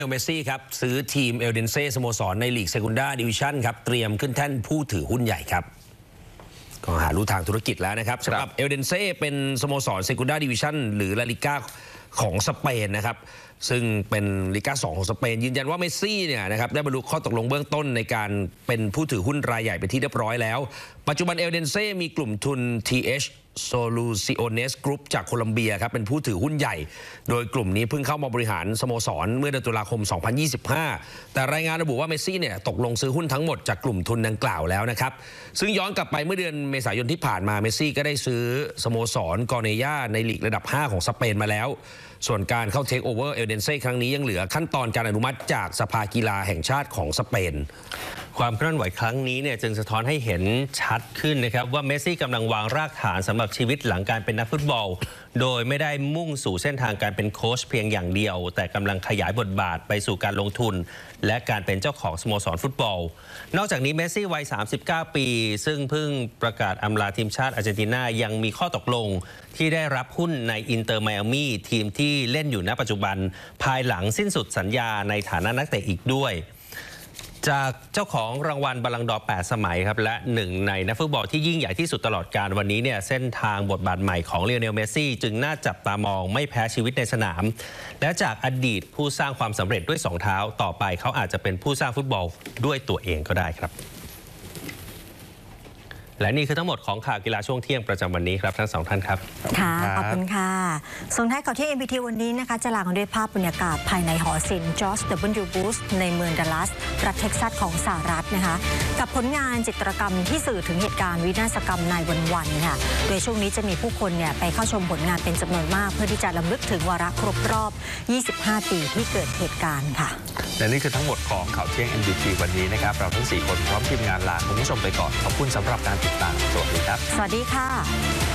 เมสซี่ครับซื้อทีมเอลเดนเซ่สโมสรในลีกเซกุนดาดิวิชั่นครับเตรียมขึ้นแท่นผู้ถือหุ้นใหญ่ครับก็หาลู่ทางธุรกิจแล้วนะครับสำหรับเอลเดนเซ่เป็นสโมสรเซกุนดาดิวิชั่นหรือลาลิก้าของสเปนนะครับซึ่งเป็นลีกา2ของสเปนยืนยันว่าเมสซี่เนี่ยนะครับได้บรรลุข้อตกลงเบื้องต้นในการเป็นผู้ถือหุ้นรายใหญ่เป็นที่เรียบร้อยแล้วปัจจุบันเอลเดนเซ่มีกลุ่มทุน TH Soluciones Group จากโคลัมเบียครับเป็นผู้ถือหุ้นใหญ่โดยกลุ่มนี้เพิ่งเข้ามาบริหารสโมสรเมื่อเดือนตุลาคม 2025 แต่รายงานระบุว่าเมสซี่เนี่ยตกลงซื้อหุ้นทั้งหมดจากกลุ่มทุนดังกล่าวแล้วนะครับซึ่งย้อนกลับไปเมื่อเดือนเมษายนที่ผ่านมาเมสซี่ก็ได้ซื้อสโมสรกอร์เนย่าในลีกระดับ 5 ของสเปนมาแล้วส่วนการเข้าเทคโอเวอร์เอลเดนเซ่ครั้งนี้ยังเหลือขั้นตอนการอนุมัติจากสภากีฬาแห่งชาติของสเปนความเคลื่อนไหวครั้งนี้เนี่ยจึงสะท้อนให้เห็นชัดขึ้นนะครับว่าเมสซี่กำลังวางรากฐานสำหรับชีวิตหลังการเป็นนักฟุตบอลโดยไม่ได้มุ่งสู่เส้นทางการเป็นโค้ชเพียงอย่างเดียวแต่กำลังขยายบทบาทไปสู่การลงทุนและการเป็นเจ้าของสโมสรฟุตบอลนอกจากนี้เมสซี่วัย39 ปีซึ่งเพิ่งประกาศอำลาทีมชาติอาร์เจนตินายังมีข้อตกลงที่ได้รับหุ้นในอินเตอร์ไมอามี่ทีมที่เล่นอยู่ณปัจจุบันภายหลังสิ้นสุดสัญญาในฐานะนักเตะอีกด้วยจากเจ้าของรางวัลบัลลังก์ดอร์ 8 สมัยครับและหนึ่งในนักฟุตบอลที่ยิ่งใหญ่ที่สุดตลอดกาลวันนี้เนี่ยเส้นทางบทบาทใหม่ของลีโอเนล เมสซี่จึงน่าจับตามองไม่แพ้ชีวิตในสนามและจากอดีตผู้สร้างความสำเร็จด้วย2 เท้าต่อไปเขาอาจจะเป็นผู้สร้างฟุตบอลด้วยตัวเองก็ได้ครับและนี่คือทั้งหมดของข่าวกีฬาช่วงเที่ยงประจำวันนี้ครับทั้ง2 ท่านครับค่ะขอบคุณค่ะส่งท้ายข่าวเที่ยง MPT วันนี้นะคะจะลากันด้วยภาพบรรยากาศภายในหอศิลป์จอร์จ W. Bush ในเมืองดัลลัสรัฐเท็กซัสของสหรัฐนะคะกับผลงานจิตรกรรมที่สื่อถึงเหตุการณ์วินาศกรรมนายวันๆค่ะโดยช่วงนี้จะมีผู้คนเนี่ยไปเข้าชมผลงานเป็นจำนวนมากเพื่อที่จะรำลึกถึงวาระครบรอบ 25 ปีที่เกิดเหตุการณ์ค่ะและนี่คือทั้งหมดของข่าวเที่ยง MPT วันนี้นะครับเราทั้ง4 คนพร้อมทีมงานลาคุณผู้ชมไปก่อนขอบคุณสำหรับการติดตามสวัสดีครับสวัสดีค่ะ